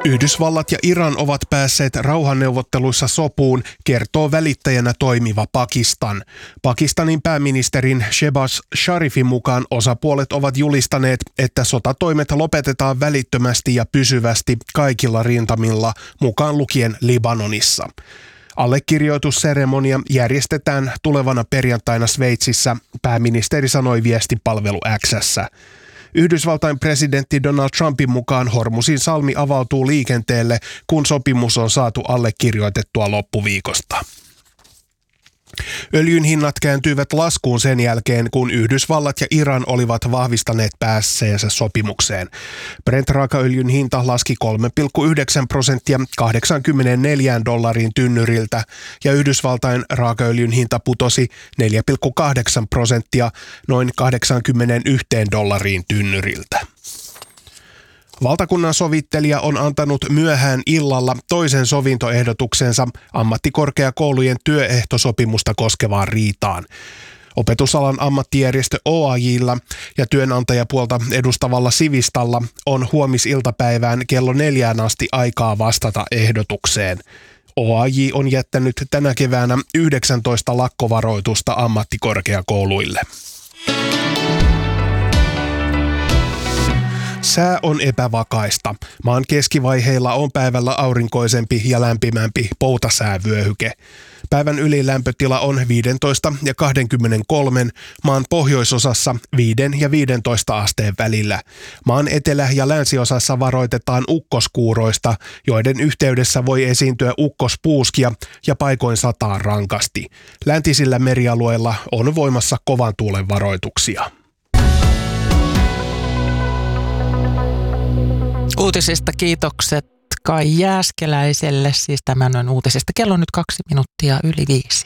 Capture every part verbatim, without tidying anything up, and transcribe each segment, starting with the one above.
Yhdysvallat ja Iran ovat päässeet rauhanneuvotteluissa sopuun, kertoo välittäjänä toimiva Pakistan. Pakistanin pääministerin Shehbaz Sharifin mukaan osapuolet ovat julistaneet, että sotatoimet lopetetaan välittömästi ja pysyvästi kaikilla rintamilla, mukaan lukien Libanonissa. Allekirjoitusseremonia järjestetään tulevana perjantaina Sveitsissä, pääministeri sanoi viestipalvelu X:ssä. Yhdysvaltain presidentti Donald Trumpin mukaan Hormuzin salmi avautuu liikenteelle, kun sopimus on saatu allekirjoitettua loppuviikosta. Öljyn hinnat kääntyivät laskuun sen jälkeen, kun Yhdysvallat ja Iran olivat vahvistaneet päässeensä sopimukseen. Brent-raakaöljyn hinta laski kolme pilkku yhdeksän prosenttia kahdeksankymmentäneljä dollariin tynnyriltä ja Yhdysvaltain raakaöljyn hinta putosi neljä pilkku kahdeksan prosenttia noin kahdeksankymmentäyksi dollariin tynnyriltä. Valtakunnan sovittelija on antanut myöhään illalla toisen sovintoehdotuksensa ammattikorkeakoulujen työehtosopimusta koskevaan riitaan. Opetusalan ammattijärjestö O A J:llä ja työnantajapuolta edustavalla Sivistalla on huomisiltapäivään kello neljään asti aikaa vastata ehdotukseen. O A J on jättänyt tänä keväänä yhdeksäntoista lakkovaroitusta ammattikorkeakouluille. Sää on epävakaista. Maan keskivaiheilla on päivällä aurinkoisempi ja lämpimämpi poutasäävyöhyke. Päivän ylilämpötila on viisitoista ja kaksikymmentäkolme, maan pohjoisosassa viisi ja viisitoista asteen välillä. Maan etelä- ja länsiosassa varoitetaan ukkoskuuroista, joiden yhteydessä voi esiintyä ukkospuuskia ja paikoin sataa rankasti. Läntisillä merialueilla on voimassa kovan tuulen varoituksia. Uutisista kiitokset Kai Jääskeläiselle, siis tämän on uutisista. Kello on nyt kaksi minuuttia yli viisi.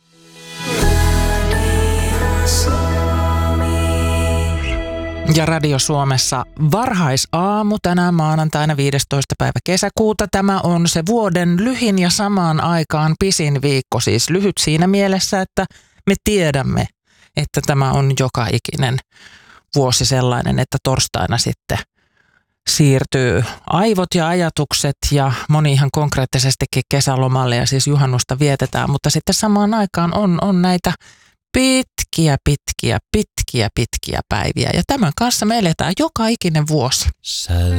Ja Radio Suomessa varhaisaamu tänään maanantaina viidestoista päivä kesäkuuta. Tämä on se vuoden lyhin ja samaan aikaan pisin viikko, siis lyhyt siinä mielessä, että me tiedämme, että tämä on joka ikinen vuosi sellainen, että torstaina sitten siirtyy aivot ja ajatukset ja moni ihan konkreettisestikin kesälomalle ja siis juhannusta vietetään, mutta sitten samaan aikaan on, on näitä pitkiä, pitkiä, pitkiä, pitkiä päiviä ja tämän kanssa me eletään joka ikinen vuosi. Sä